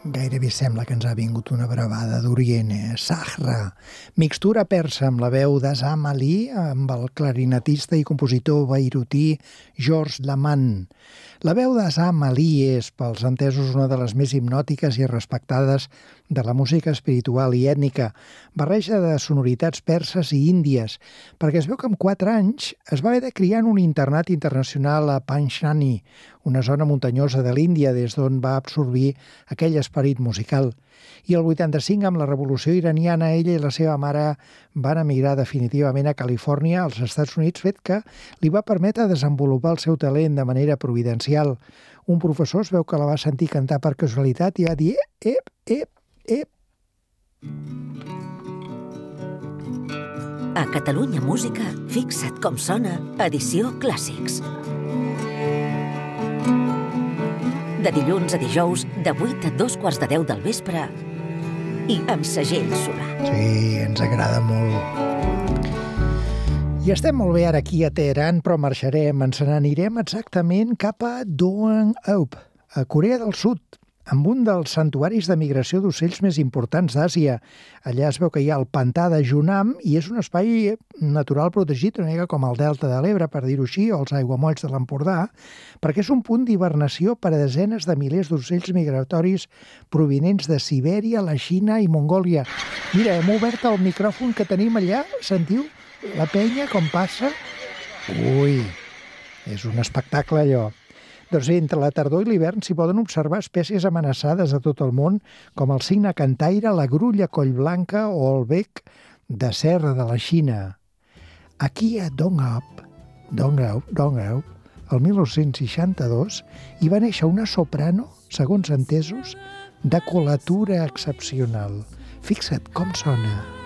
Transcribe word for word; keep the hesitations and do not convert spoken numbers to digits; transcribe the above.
Gairebé sembla que ens ha vingut una bravada d'Orient, eh? Sahra, mixtura persa amb la veu d'Azam Ali, amb el clarinetista i compositor beirutí Georges Laman. La veu d'Azam Ali és, pels entesos, una de les més hipnòtiques i respectades de la música espiritual i ètnica, barreja de sonoritats perses i índies, perquè es veu que amb quatre anys es va haver de criar en un internat internacional a Panchshani, una zona muntanyosa de l'Índia des d'on va absorbir aquell esperit musical. I el vuitanta-cinc, amb la revolució iraniana, ella i la seva mare van emigrar definitivament a Califòrnia, als Estats Units, fet que li va permetre desenvolupar el seu talent de manera providencial. Un professor es veu que la va sentir cantar per casualitat i va dir «Ep, ep, ep». A Catalunya Música, fixa't com sona, edició Clàssics. De dilluns a dijous, de vuit a dos quarts de deu del vespre, i amb segell Solà. Sí, ens agrada molt. I estem molt bé ara aquí a Teheran, però marxarem, ens n'anirem exactament cap a Donghaeop, a Corea del Sud, amb un dels santuaris de migració d'ocells més importants d'Àsia. Allà es veu que hi ha el pantà de Junam i és un espai natural protegit, una mica com el delta de l'Ebre, per dir-ho així, o els aiguamolls de l'Empordà, perquè és un punt d'hibernació per a desenes de milers d'ocells migratoris provinents de Sibèria, la Xina i Mongòlia. Mira, hem obert el micròfon que tenim allà, sentiu la penya com passa? Ui, és un espectacle allò. Doncs sí, entre la tardor i l'hivern s'hi poden observar espècies amenaçades a tot el món, com el cigne cantaire, la grulla collblanca o el bec de serra de la Xina. Aquí a Donghaeop, Donghaeop, Donghaeop, el mil nou-cents seixanta-dos, hi va néixer una soprano, segons entesos, de colatura excepcional. Fixa't com sona.